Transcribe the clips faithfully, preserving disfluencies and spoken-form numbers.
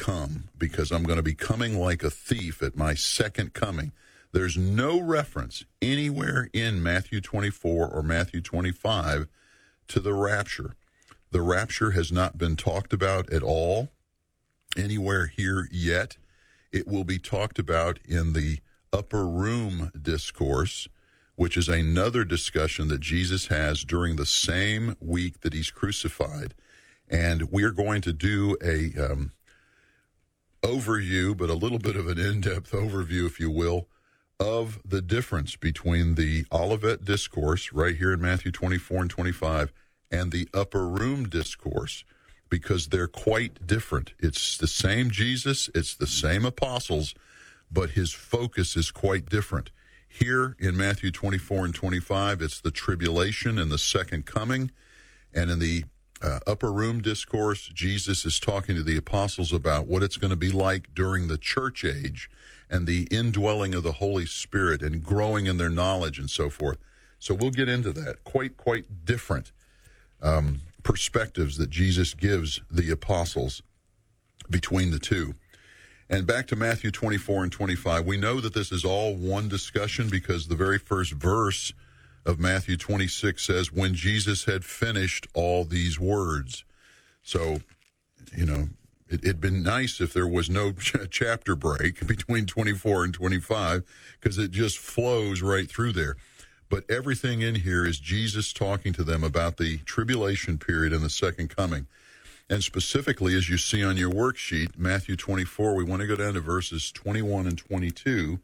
come, because I'm going to be coming like a thief at my second coming. There's no reference anywhere in Matthew twenty-four or Matthew twenty-five to the rapture. The rapture has not been talked about at all anywhere here yet. It will be talked about in the upper room discourse, which is another discussion that Jesus has during the same week that he's crucified. And we're going to do a um, overview, but a little bit of an in-depth overview, if you will, of the difference between the Olivet discourse right here in Matthew twenty-four and twenty-five and the upper room discourse, because they're quite different. It's the same Jesus, it's the same apostles, but his focus is quite different. Here in Matthew twenty-four and twenty-five, it's the tribulation and the second coming. And in the uh, upper room discourse, Jesus is talking to the apostles about what it's going to be like during the church age and the indwelling of the Holy Spirit and growing in their knowledge and so forth. So we'll get into that. Quite, quite different um, perspectives that Jesus gives the apostles between the two. And back to Matthew twenty-four and twenty-five, we know that this is all one discussion because the very first verse of Matthew twenty-six says, when Jesus had finished all these words. So, you know, it, it'd been nice if there was no ch- chapter break between twenty-four and twenty-five, because it just flows right through there. But everything in here is Jesus talking to them about the tribulation period and the second coming. And specifically, as you see on your worksheet, Matthew twenty-four, we want to go down to verses twenty-one and twenty-two,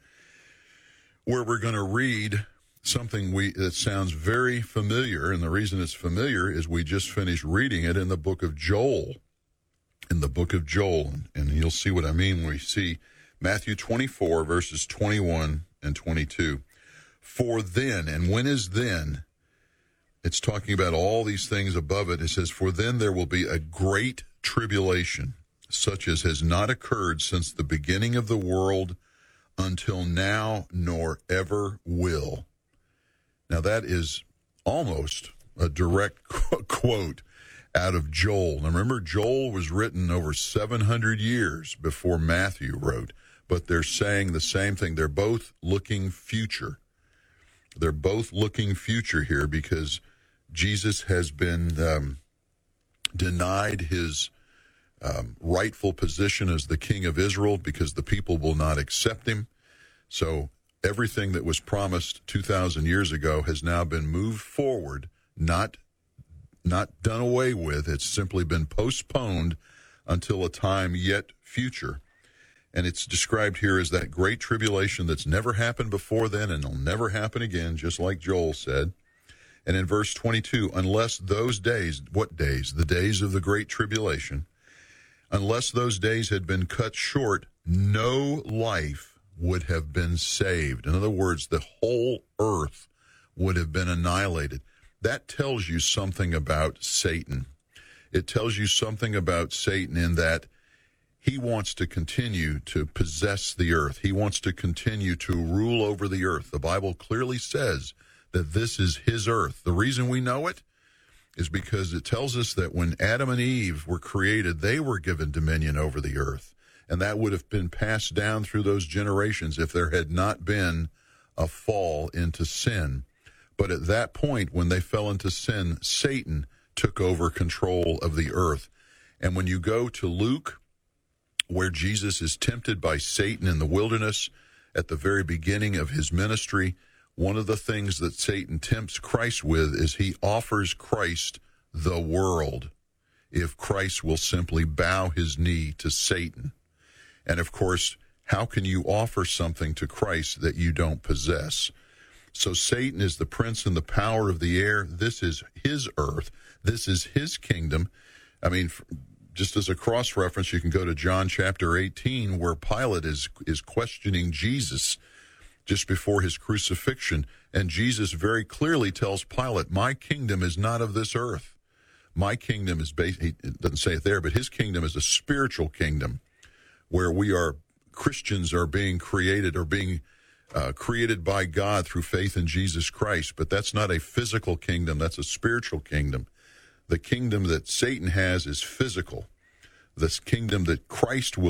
where we're going to read something we that sounds very familiar. And the reason it's familiar is we just finished reading it in the book of Joel. In the book of Joel. And you'll see what I mean when we see Matthew twenty-four, verses twenty-one and twenty-two. For then, and when is then? It's talking about all these things above it. It says, for then there will be a great tribulation, such as has not occurred since the beginning of the world until now, nor ever will. Now that is almost a direct quote out of Joel. Now remember, Joel was written over seven hundred years before Matthew wrote, but they're saying the same thing. They're both looking future. They're both looking future here because Jesus has been um, denied his um, rightful position as the king of Israel because the people will not accept him. So everything that was promised two thousand years ago has now been moved forward, not not done away with. It's simply been postponed until a time yet future. And it's described here as that great tribulation that's never happened before then and will never happen again, just like Joel said. And in verse twenty-two, unless those days, what days? The days of the great tribulation. Unless those days had been cut short, no life would have been saved. In other words, the whole earth would have been annihilated. That tells you something about Satan. It tells you something about Satan in that he wants to continue to possess the earth. He wants to continue to rule over the earth. The Bible clearly says that this is his earth. The reason we know it is because it tells us that when Adam and Eve were created, they were given dominion over the earth. And that would have been passed down through those generations if there had not been a fall into sin. But at that point, when they fell into sin, Satan took over control of the earth. And when you go to Luke, where Jesus is tempted by Satan in the wilderness at the very beginning of his ministry, one of the things that Satan tempts Christ with is he offers Christ the world if Christ will simply bow his knee to Satan. And of course, how can you offer something to Christ that you don't possess? So Satan is the prince and the power of the air. This is his earth. This is his kingdom. I mean, just as a cross-reference, you can go to John chapter eighteen, where Pilate is is questioning Jesus just before his crucifixion. And Jesus very clearly tells Pilate, my kingdom is not of this earth. My kingdom is, based, he doesn't say it there, but his kingdom is a spiritual kingdom where we are, Christians are being created or being uh, created by God through faith in Jesus Christ. But that's not a physical kingdom. That's a spiritual kingdom. The kingdom that Satan has is physical. This kingdom that Christ will